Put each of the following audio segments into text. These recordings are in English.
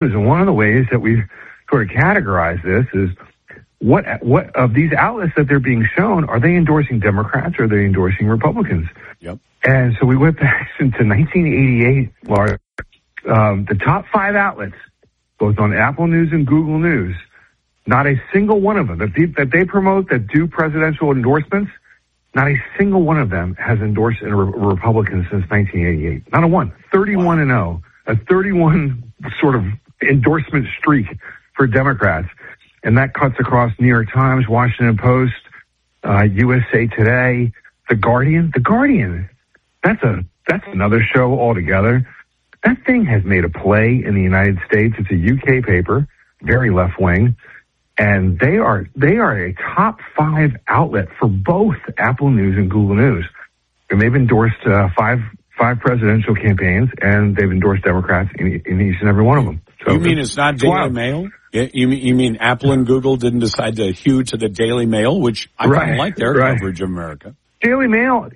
And one of the ways that we sort of categorize this is what of these outlets that they're being shown, are they endorsing Democrats or are they endorsing Republicans? Yep. And so we went back into 1988, Laura. The top 5 outlets, both on Apple News and Google News, not a single one of them that they promote, that do presidential endorsements, not a single one of them has endorsed a Republican since 1988. Not a one. 31-0. A 31 sort of endorsement streak for Democrats. And that cuts across New York Times, Washington Post, USA Today, The Guardian. The Guardian, that's another show altogether. That thing has made a play in the United States. It's a UK paper, very left-wing, and they are a top 5 outlet for both Apple News and Google News. And they've endorsed five presidential campaigns, and they've endorsed Democrats in each and every one of them. So you mean it's not Daily Mail? You mean Apple and Google didn't decide to hew to the Daily Mail, which I kind of like their coverage of America. Daily Mail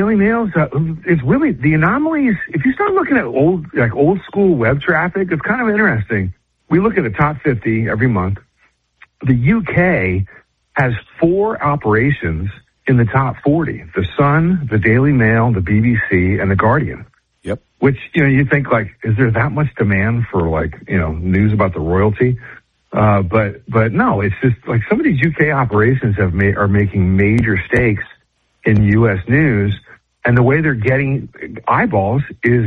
is really the anomalies. If you start looking at old school web traffic, it's kind of interesting. We look at the top 50 every month. The UK has 4 operations in the top 40: The Sun, the Daily Mail, the BBC, and the Guardian. Yep. Which you think is there that much demand for news about the royalty? But no, it's just some of these UK operations are making major stakes in U.S. news, and the way they're getting eyeballs is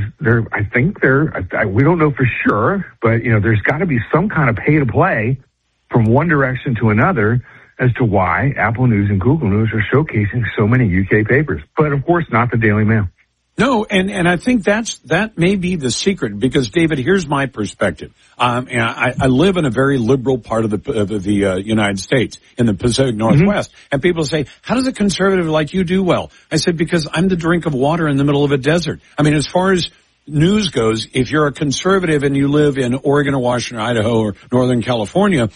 we don't know for sure, but there's got to be some kind of pay to play from one direction to another as to why Apple News and Google News are showcasing so many UK papers, but of course not the Daily Mail. No, and I think that may be the secret, because David, here's my perspective. And I live in a very liberal part of the United States, in the Pacific Northwest, and people say, how does a conservative like you do well? I said, because I'm the drink of water in the middle of a desert. I mean, as far as news goes, if you're a conservative and you live in Oregon or Washington, Idaho, or Northern California,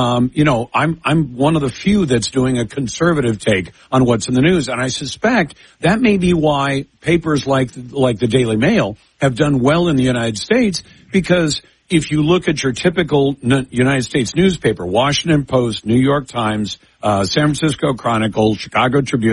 I'm one of the few that's doing a conservative take on what's in the news. And I suspect that may be why papers like the Daily Mail have done well in the United States, because if you look at your typical United States newspaper, Washington Post, New York Times, San Francisco Chronicle, Chicago Tribune,